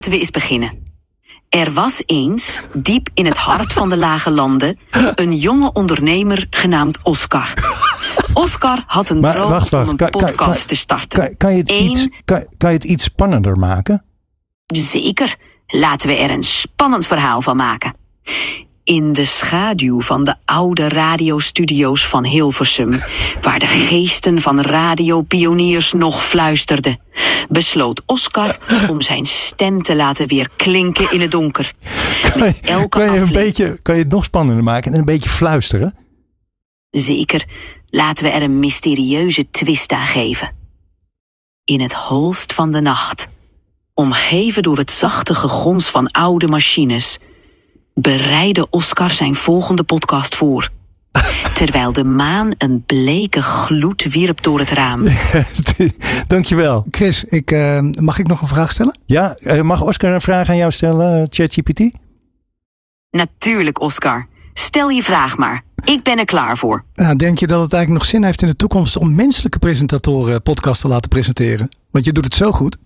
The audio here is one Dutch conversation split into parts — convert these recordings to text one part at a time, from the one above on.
Laten we eens beginnen. Er was eens, diep in het hart van de Lage Landen, een jonge ondernemer genaamd Oscar. Oscar had een droom om een podcast te starten. Kan je het iets spannender maken? Zeker. Laten we er een spannend verhaal van maken. In de schaduw van de oude radiostudio's van Hilversum, waar de geesten van radiopioniers nog fluisterden, besloot Oscar om zijn stem te laten weer klinken in het donker. Kan je het nog spannender maken en een beetje fluisteren? Zeker. Laten we er een mysterieuze twist aan geven. In het holst van de nacht, omgeven door het zachte gegons van oude machines, bereidde Oscar zijn volgende podcast voor. Terwijl de maan een bleke gloed wierp door het raam. Dankjewel. Chris, mag ik nog een vraag stellen? Ja, mag Oscar een vraag aan jou stellen, ChatGPT? Natuurlijk, Oscar. Stel je vraag maar. Ik ben er klaar voor. Nou, denk je dat het eigenlijk nog zin heeft in de toekomst om menselijke presentatoren podcasts te laten presenteren? Want je doet het zo goed.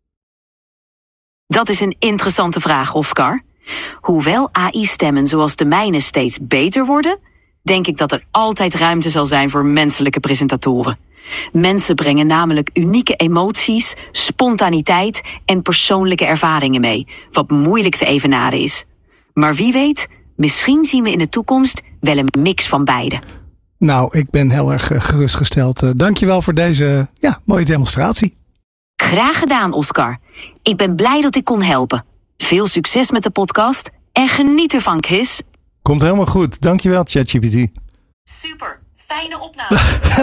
Dat is een interessante vraag, Oscar. Hoewel AI-stemmen zoals de mijne steeds beter worden, denk ik dat er altijd ruimte zal zijn voor menselijke presentatoren. Mensen brengen namelijk unieke emoties, spontaniteit en persoonlijke ervaringen mee, wat moeilijk te evenaren is. Maar wie weet, misschien zien we in de toekomst wel een mix van beide. Nou, ik ben heel erg gerustgesteld. Dankjewel voor deze mooie demonstratie. Graag gedaan, Oscar. Ik ben blij dat ik kon helpen. Veel succes met de podcast en geniet ervan, Chris. Komt helemaal goed. Dankjewel, ChatGPT. Super. Fijne opname.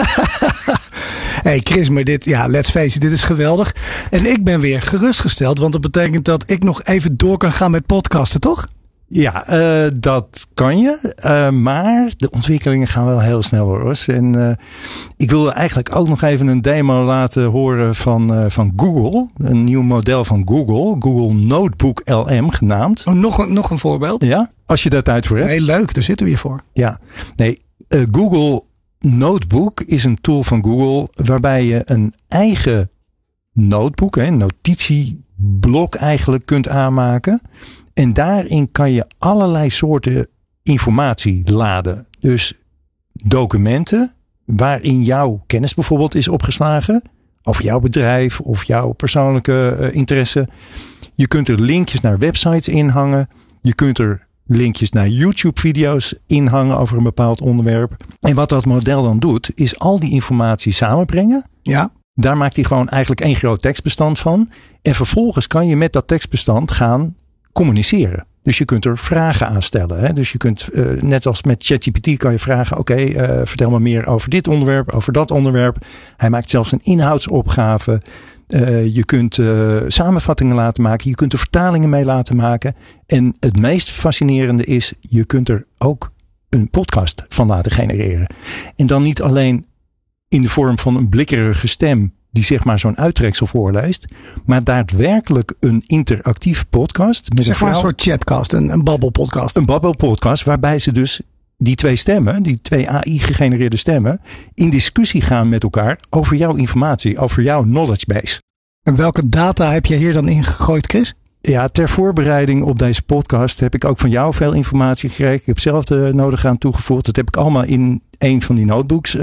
Hey Chris, maar let's face it, dit is geweldig. En ik ben weer gerustgesteld, want dat betekent dat ik nog even door kan gaan met podcasten, toch? Ja, dat kan je. Maar de ontwikkelingen gaan wel heel snel hoor. En ik wilde eigenlijk ook nog even een demo laten horen van Google. Een nieuw model van Google. Google Notebook LM genaamd. Oh, nog een voorbeeld? Ja, als je daar tijd voor hebt. Heel leuk, daar zitten we hier voor. Ja, nee, Google Notebook is een tool van Google waarbij je een eigen notebook, een notitieblok eigenlijk kunt aanmaken. En daarin kan je allerlei soorten informatie laden. Dus documenten waarin jouw kennis bijvoorbeeld is opgeslagen. Over jouw bedrijf of jouw persoonlijke interesse. Je kunt er linkjes naar websites inhangen. Je kunt er linkjes naar YouTube-video's inhangen over een bepaald onderwerp. En wat dat model dan doet, is al die informatie samenbrengen. Ja. Daar maakt hij gewoon eigenlijk één groot tekstbestand van. En vervolgens kan je met dat tekstbestand gaan communiceren. Dus je kunt er vragen aan stellen. Hè? Dus je kunt, net als met ChatGPT kan je vragen, vertel me meer over dit onderwerp, over dat onderwerp. Hij maakt zelfs een inhoudsopgave. Je kunt samenvattingen laten maken. Je kunt er vertalingen mee laten maken. En het meest fascinerende is, je kunt er ook een podcast van laten genereren. En dan niet alleen in de vorm van een blikkerige stem die zeg maar zo'n uittreksel voorleest, maar daadwerkelijk een interactieve podcast. Met zeg maar een soort chatcast, een babbelpodcast. Een babbelpodcast waarbij ze dus die twee stemmen, die twee AI-gegenereerde stemmen, in discussie gaan met elkaar over jouw informatie, over jouw knowledge base. En welke data heb je hier dan ingegooid, Chris? Ja, ter voorbereiding op deze podcast heb ik ook van jou veel informatie gekregen. Ik heb zelf de nodige aan toegevoegd. Dat heb ik allemaal in een van die notebooks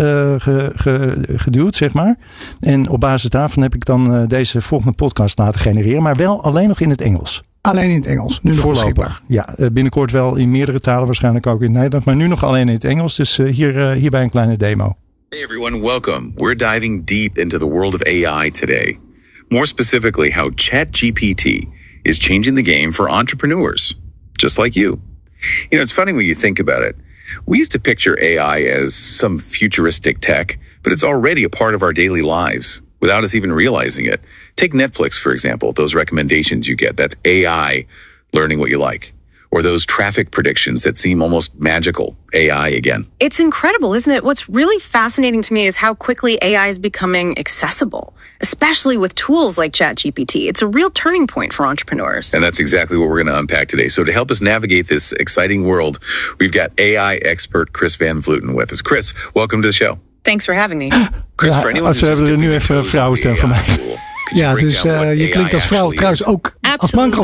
geduwd, zeg maar. En op basis daarvan heb ik dan deze volgende podcast laten genereren. Maar wel alleen nog in het Engels. Alleen in het Engels, nu nog beschikbaar. Ja, binnenkort wel in meerdere talen, waarschijnlijk ook in het Nederlands. Maar nu nog alleen in het Engels. Dus hierbij een kleine demo. Hey everyone, welcome. We're diving deep into the world of AI today. More specifically, how ChatGPT is changing the game for entrepreneurs, just like you. You know, it's funny when you think about it. We used to picture AI as some futuristic tech, but it's already a part of our daily lives without us even realizing it. Take Netflix, for example, those recommendations you get. That's AI learning what you like. Or those traffic predictions that seem almost magical. AI again. It's incredible, isn't it? What's really fascinating to me is how quickly AI is becoming accessible, especially with tools like ChatGPT. It's a real turning point for entrepreneurs. And that's exactly what we're going to unpack today. So to help us navigate this exciting world, we've got AI expert Chris Van Vleuten with us. Chris, welcome to the show. Thanks for having me. Chris, Ja, for anyone ze hebben er nu even een vrouwenstem van mij. Ja, dus je klinkt als vrouw trouwens ook als man.